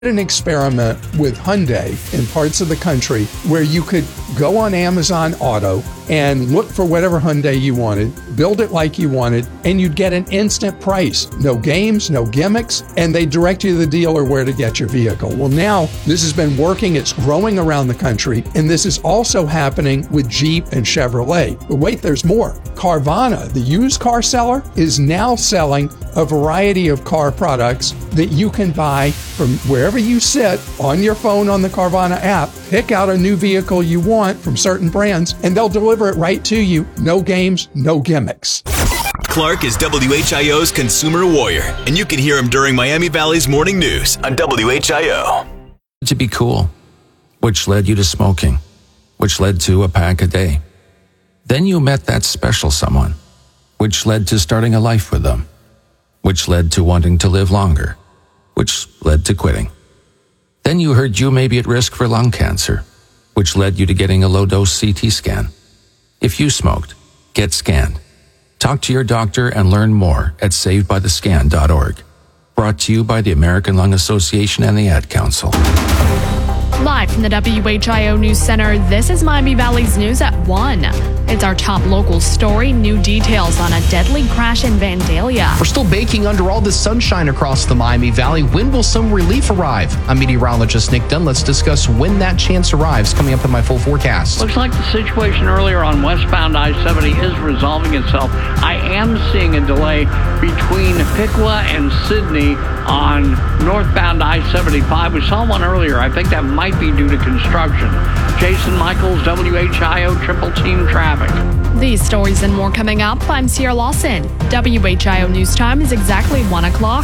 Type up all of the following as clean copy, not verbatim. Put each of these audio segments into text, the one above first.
an experiment with Hyundai in parts of the country where you could go on Amazon Auto and look for whatever Hyundai you wanted, build it like you wanted, and you'd get an instant price. No games, no gimmicks, and they direct you to the dealer where to get your vehicle. Well, now this has been working. It's growing around the country, and this is also happening with Jeep and Chevrolet. But wait, there's more. Carvana, the used car seller, is now selling a variety of car products that you can buy from wherever you sit on your phone on the Carvana app. Pick out a new vehicle you want from certain brands, and they'll deliver it right to you. No games, no gimmicks. Clark is WHIO's consumer warrior, and you can hear him during Miami Valley's morning news on WHIO. To be cool, which led you to smoking, which led to a pack a day. Then you met that special someone, which led to starting a life with them, which led to wanting to live longer, which led to quitting. Then you heard you may be at risk for lung cancer, which led you to getting a low-dose CT scan. If you smoked, get scanned. Talk to your doctor and learn more at savedbythescan.org. Brought to you by the American Lung Association and the Ad Council. Live from the WHIO News Center, this is Miami Valley's News at 1. It's our top local story, new details on a deadly crash in Vandalia. We're still baking under all this sunshine across the Miami Valley. When will some relief arrive? I'm meteorologist Nick Dunn. Let's discuss when that chance arrives coming up in my full forecast. Looks like the situation earlier on westbound I-70 is resolving itself. I am seeing a delay between Piqua and Sydney on northbound I-75. We saw one earlier. I think that might be due to construction. Jason Michaels, WHIO Triple Team Traffic. These stories and more coming up. I'm Sierra Lawson. WHIO News Time is exactly 1 o'clock.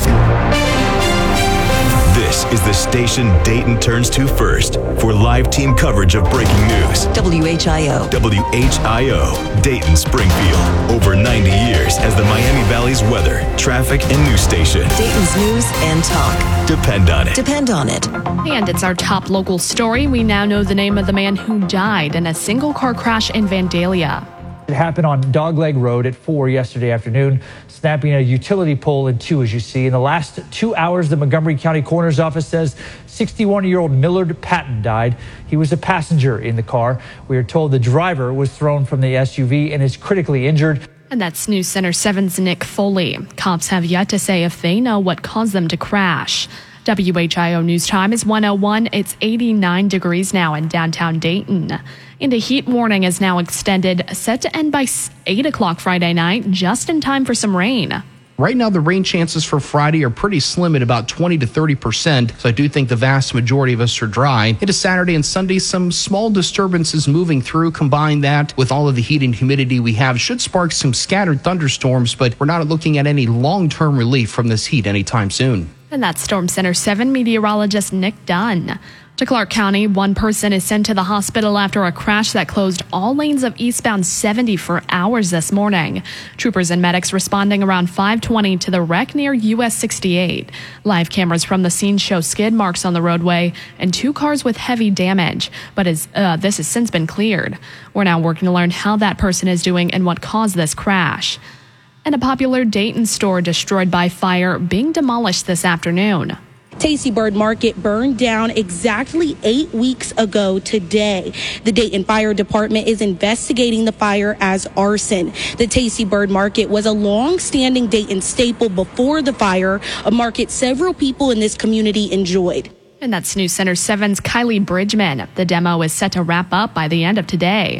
This is the station Dayton turns to first for live team coverage of breaking news. WHIO. WHIO, Dayton Springfield. Over 90 years as the Miami Valley's weather, traffic, and news station. Dayton's news and talk. Depend on it. Depend on it. And it's our top local story. We now know the name of the man who died in a single-car crash in Vandalia. It happened on Dogleg Road at 4 yesterday afternoon, snapping a utility pole in two, as you see. In the last 2 hours, the Montgomery County Coroner's Office says 61-year-old Millard Patton died. He was a passenger in the car. We are told the driver was thrown from the SUV and is critically injured. And that's News Center 7's Nick Foley. Cops have yet to say if they know what caused them to crash. WHIO News Time is 1:01. It's 89 degrees now in downtown Dayton. And a heat warning is now extended, set to end by 8 o'clock Friday night, just in time for some rain. Right now, the rain chances for Friday are pretty slim at about 20 to 30%, so I do think the vast majority of us are dry. Into Saturday and Sunday, some small disturbances moving through. Combine that with all of the heat and humidity we have should spark some scattered thunderstorms, but we're not looking at any long-term relief from this heat anytime soon. And that's Storm Center 7 meteorologist Nick Dunn. To Clark County, one person is sent to the hospital after a crash that closed all lanes of eastbound 70 for hours this morning. Troopers and medics responding around 5:20 to the wreck near US 68. Live cameras from the scene show skid marks on the roadway and two cars with heavy damage, but this has since been cleared. We're now working to learn how that person is doing and what caused this crash. And a popular Dayton store destroyed by fire being demolished this afternoon. Tasty Bird Market burned down exactly 8 weeks ago today. The Dayton Fire Department is investigating the fire as arson. The Tasty Bird Market was a long-standing Dayton staple before the fire, a market several people in this community enjoyed. And that's News Center 7's Kylie Bridgman. The demo is set to wrap up by the end of today.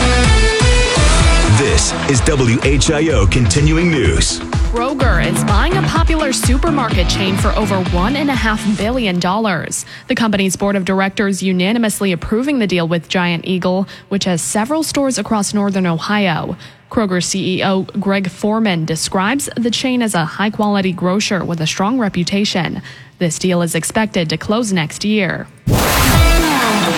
This is WHIO Continuing News. Kroger is buying a popular supermarket chain for over $1.5 billion. The company's board of directors unanimously approving the deal with Giant Eagle, which has several stores across northern Ohio. Kroger CEO Greg Foreman describes the chain as a high-quality grocer with a strong reputation. This deal is expected to close next year.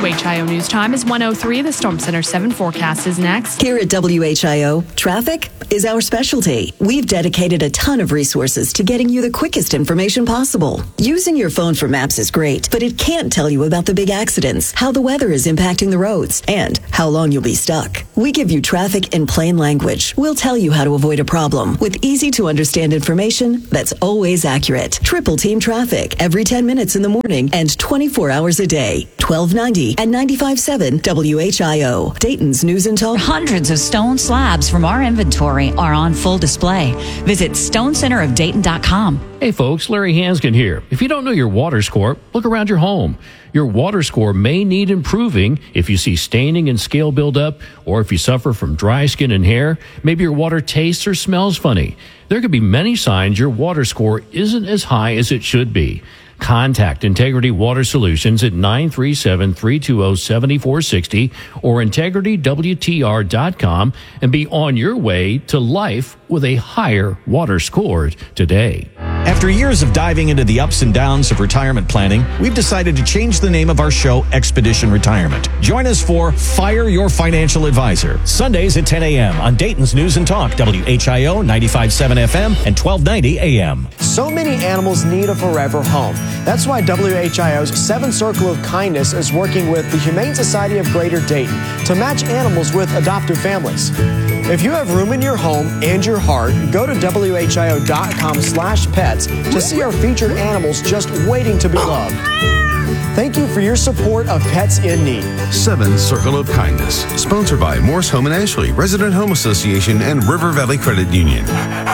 WHIO News Time is 1:03. The Storm Center 7 forecast is next. Here at WHIO, traffic is our specialty. We've dedicated a ton of resources to getting you the quickest information possible. Using your phone for maps is great, but it can't tell you about the big accidents, how the weather is impacting the roads, and how long you'll be stuck. We give you traffic in plain language. We'll tell you how to avoid a problem with easy-to-understand information that's always accurate. Triple Team Traffic every 10 minutes in the morning and 24 hours a day. 1290 and 95.7 WHIO. Dayton's News and Talk. Hundreds of stone slabs from our inventory are on full display. Visit stonecenterofdayton.com. Hey folks, Larry Hanskin here. If you don't know your water score, look around your home. Your water score may need improving if you see staining and scale buildup, or if you suffer from dry skin and hair. Maybe your water tastes or smells funny. There could be many signs your water score isn't as high as it should be. Contact Integrity Water Solutions at 937-320-7460 or integritywtr.com and be on your way to life with a higher water score today. After years of diving into the ups and downs of retirement planning, we've decided to change the name of our show, Expedition Retirement. Join us for Fire Your Financial Advisor, Sundays at 10 a.m. on Dayton's News and Talk, WHIO 95.7 FM and 1290 a.m. So many animals need a forever home. That's why WHIO's 7th Circle of Kindness is working with the Humane Society of Greater Dayton to match animals with adoptive families. If you have room in your home and your heart, go to WHIO.com/pets to see our featured animals just waiting to be loved. Thank you for your support of Pets in Need. 7th Circle of Kindness, sponsored by Morse Home and Ashley, Resident Home Association, and River Valley Credit Union.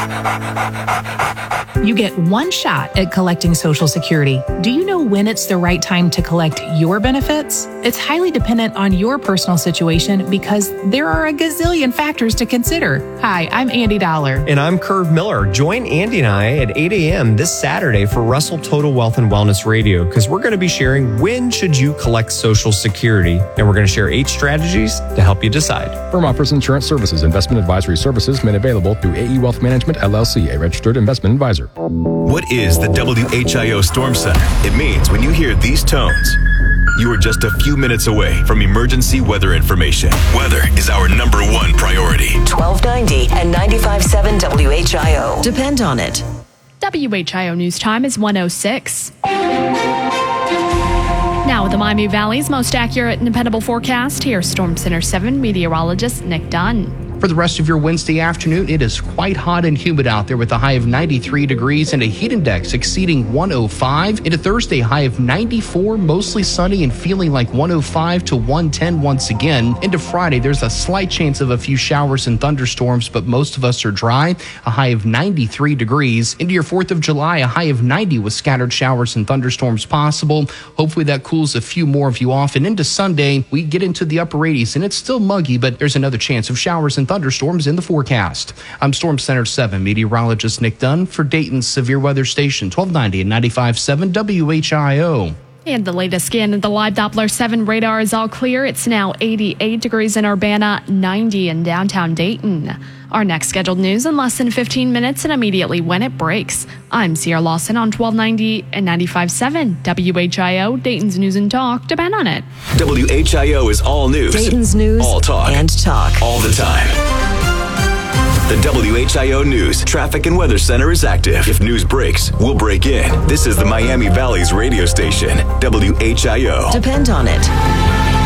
You get one shot at collecting Social Security. Do you know when it's the right time to collect your benefits? It's highly dependent on your personal situation because there are a gazillion factors to consider. Hi, I'm Andy Dollar. And I'm Curve Miller. Join Andy and I at 8 a.m. this Saturday for Russell Total Wealth and Wellness Radio, because we're going to be sharing when should you collect Social Security, and we're going to share 8 strategies to help you decide. Firm offers insurance services. Investment advisory services made available through AE Wealth Management, LLC, a registered investment advisor. What is the WHIO Storm Center? It means when you hear these tones, you are just a few minutes away from emergency weather information. Weather is our #1 priority. 1290 and 95.7 WHIO. Depend on it. WHIO News Time is 1:06. Now with the Miami Valley's most accurate and dependable forecast, here's Storm Center 7 meteorologist Nick Dunn. For the rest of your Wednesday afternoon, it is quite hot and humid out there with a high of 93 degrees and a heat index exceeding 105. Into Thursday, high of 94, mostly sunny and feeling like 105 to 110 once again. Into Friday, there's a slight chance of a few showers and thunderstorms, but most of us are dry. A high of 93 degrees. Into your 4th of July, a high of 90 with scattered showers and thunderstorms possible. Hopefully that cools a few more of you off. And into Sunday, we get into the upper 80s, and it's still muggy, but there's another chance of showers and thunderstorms in the forecast. I'm Storm Center 7 meteorologist Nick Dunn for Dayton's Severe Weather Station, 1290 and 95.7 WHIO. And the latest scan of the live Doppler 7 radar is all clear. It's now 88 degrees in Urbana, 90 in downtown Dayton. Our next scheduled news in less than 15 minutes and immediately when it breaks. I'm Sierra Lawson on 1290 and 95.7 WHIO, Dayton's News and Talk. Depend on it. WHIO is all news. Dayton's News all talk. And talk. All the time. The WHIO News Traffic and Weather Center is active. If news breaks, we'll break in. This is the Miami Valley's radio station, WHIO. Depend on it.